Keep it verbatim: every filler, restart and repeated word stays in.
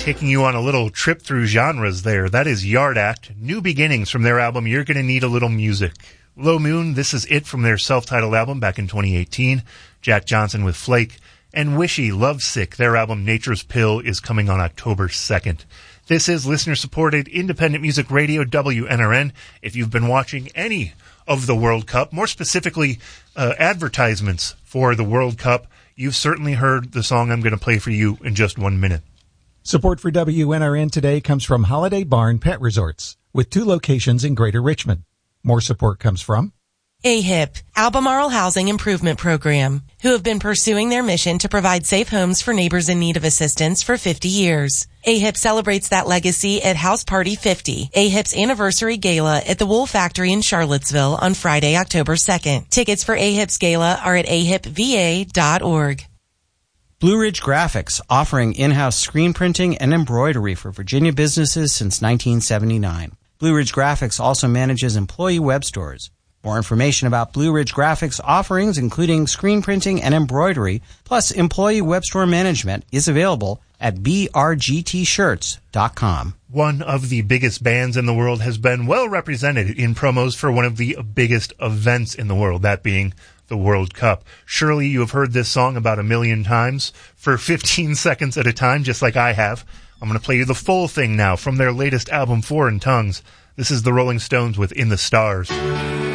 Taking you on a little trip through genres there. That is Yard Act, New Beginnings from their album You're Gonna Need a Little Music. Low Moon, This Is It from their self-titled album back in twenty eighteen. Jack Johnson with Flake. And Wishy, Lovesick, their album Nature's Pill is coming on October second. This is listener-supported independent music radio, W N R N. If you've been watching any of the World Cup, more specifically uh, advertisements for the World Cup, you've certainly heard the song I'm going to play for you in just one minute. Support for W N R N today comes from Holiday Barn Pet Resorts, with two locations in Greater Richmond. More support comes from A H I P, Albemarle Housing Improvement Program, who have been pursuing their mission to provide safe homes for neighbors in need of assistance for fifty years. A H I P celebrates that legacy at House Party fifty, A H I P's anniversary gala at the Wool Factory in Charlottesville on Friday, October second. Tickets for A H I P's gala are at a h i p v a dot org. Blue Ridge Graphics, offering in-house screen printing and embroidery for Virginia businesses since nineteen seventy-nine. Blue Ridge Graphics also manages employee web stores. More information about Blue Ridge Graphics offerings, including screen printing and embroidery, plus employee web store management, is available at b r g t shirts dot com. One of the biggest bands in the world has been well represented in promos for one of the biggest events in the world, that being the World Cup. Surely you have heard this song about a million times for fifteen seconds at a time, just like I have. I'm going to play you the full thing now from their latest album, Foreign Tongues. This is the Rolling Stones with In the Stars.